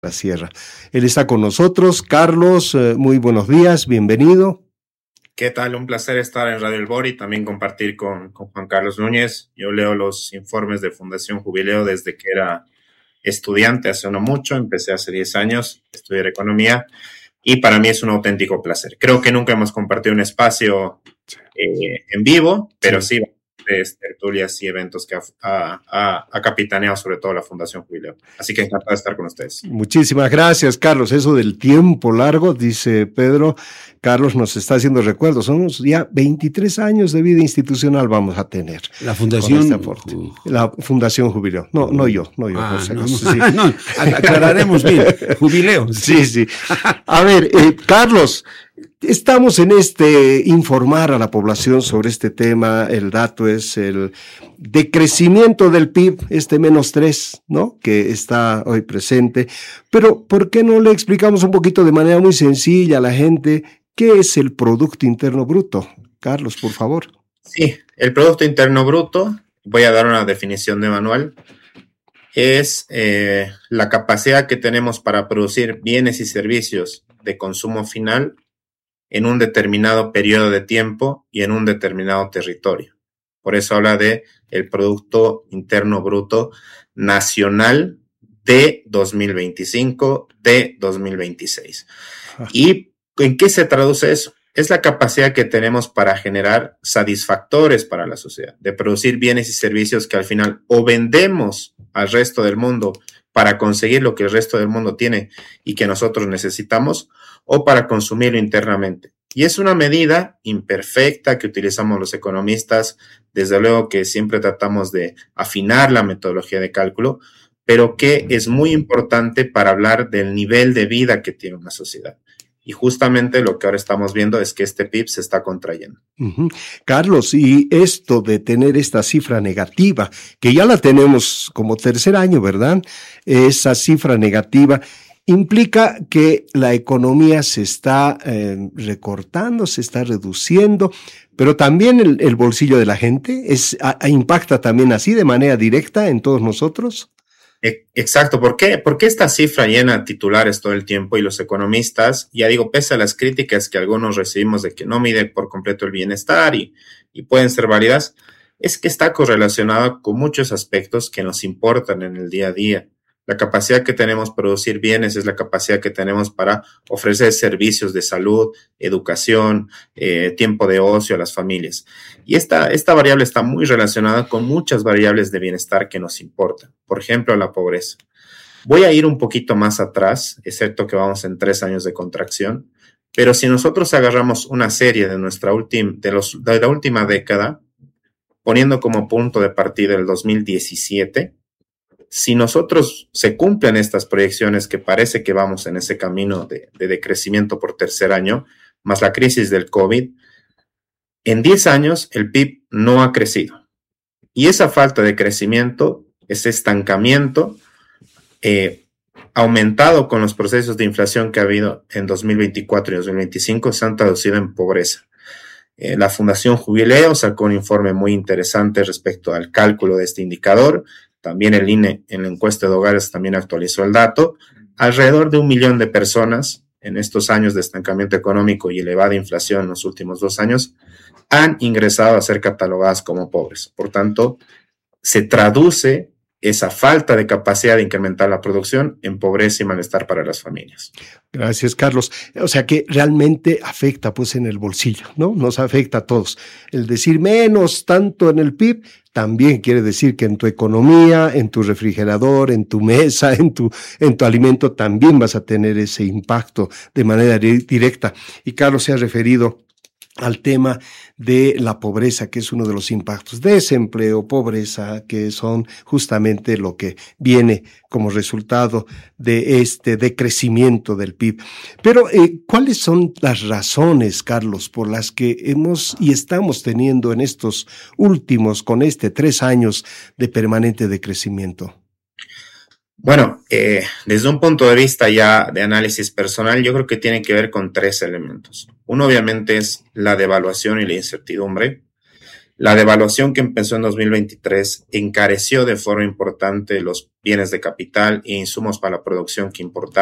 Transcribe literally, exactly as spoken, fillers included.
la Sierra. Él está con nosotros. Carlos, eh, muy buenos días, bienvenido. ¿Qué tal? Un placer estar en Radio El Bor y también compartir con, con Juan Carlos Núñez. Yo leo los informes de Fundación Jubileo desde que era estudiante, hace no mucho, empecé hace diez años, estudiar economía y para mí es un auténtico placer. Creo que nunca hemos compartido un espacio eh, en vivo, pero sí, sí tertulias y eventos que ha, ha, ha capitaneado sobre todo la Fundación Jubileo. Así que encantado de estar con ustedes. Muchísimas gracias, Carlos. Eso del tiempo largo, dice Pedro, Carlos nos está haciendo recuerdos. Somos ya veintitrés años de vida institucional vamos a tener. La Fundación... Uh, la Fundación Jubileo. No, no yo, no yo. Ah, José, no, sí. no, aclararemos bien. Jubileo. Sí, sí. A ver, eh, Carlos, estamos en este informar a la población sobre este tema. El dato es el decrecimiento del P I B, este menos tres, ¿no? Que está hoy presente. Pero, ¿por qué no le explicamos un poquito de manera muy sencilla a la gente qué es el Producto Interno Bruto? Carlos, por favor. Sí, el Producto Interno Bruto, voy a dar una definición de manual, es eh, la capacidad que tenemos para producir bienes y servicios de consumo final en un determinado periodo de tiempo y en un determinado territorio. Por eso habla de el Producto Interno Bruto Nacional de dos mil veinticinco, de dos mil veintiséis. ¿Y en qué se traduce eso? Es la capacidad que tenemos para generar satisfactores para la sociedad, de producir bienes y servicios que al final o vendemos al resto del mundo para conseguir lo que el resto del mundo tiene y que nosotros necesitamos, o para consumirlo internamente. Y es una medida imperfecta que utilizamos los economistas, desde luego que siempre tratamos de afinar la metodología de cálculo, pero que es muy importante para hablar del nivel de vida que tiene una sociedad. Y justamente lo que ahora estamos viendo es que este P I B se está contrayendo. Uh-huh. Carlos, y esto de tener esta cifra negativa, que ya la tenemos como tercer año, ¿verdad? Esa cifra negativa implica que la economía se está eh, recortando, se está reduciendo, pero también el, el bolsillo de la gente es, a, impacta también así de manera directa en todos nosotros. Exacto. ¿Por qué? Porque esta cifra llena titulares todo el tiempo y los economistas, ya digo, pese a las críticas que algunos recibimos de que no mide por completo el bienestar y, y pueden ser válidas, es que está correlacionado con muchos aspectos que nos importan en el día a día. La capacidad que tenemos para producir bienes es la capacidad que tenemos para ofrecer servicios de salud, educación, eh, tiempo de ocio a las familias. Y esta, esta variable está muy relacionada con muchas variables de bienestar que nos importan. Por ejemplo, la pobreza. Voy a ir un poquito más atrás, excepto que vamos en tres años de contracción, pero si nosotros agarramos una serie de, nuestra ultim, de, los, de la última década, poniendo como punto de partida el dos mil diecisiete, si nosotros se cumplen estas proyecciones que parece que vamos en ese camino de, de decrecimiento por tercer año, más la crisis del COVID, en diez años el P I B no ha crecido. Y esa falta de crecimiento, ese estancamiento, eh, aumentado con los procesos de inflación que ha habido en dos mil veinticuatro y dos mil veinticinco, se han traducido en pobreza. Eh, la Fundación Jubileo sacó un informe muy interesante respecto al cálculo de este indicador. También el I N E en la encuesta de hogares también actualizó el dato. Alrededor de un millón de personas en estos años de estancamiento económico y elevada inflación en los últimos dos años han ingresado a ser catalogadas como pobres. Por tanto, se traduce esa falta de capacidad de incrementar la producción en pobreza y malestar para las familias. Gracias, Carlos. O sea que realmente afecta pues en el bolsillo, ¿no? Nos afecta a todos. El decir menos tanto en el P I B también quiere decir que en tu economía, en tu refrigerador, en tu mesa, en tu, en tu alimento también vas a tener ese impacto de manera directa. Y Carlos se ha referido al tema de la pobreza, que es uno de los impactos, desempleo, pobreza, que son justamente lo que viene como resultado de este decrecimiento del P I B. Pero, eh, ¿cuáles son las razones, Carlos, por las que hemos y estamos teniendo en estos últimos, con este tres años de permanente decrecimiento? Bueno, eh, desde un punto de vista ya de análisis personal, yo creo que tiene que ver con tres elementos. Uno, obviamente, es la devaluación y la incertidumbre. La devaluación que empezó en dos mil veintitrés encareció de forma importante los bienes de capital e insumos para la producción que importaban.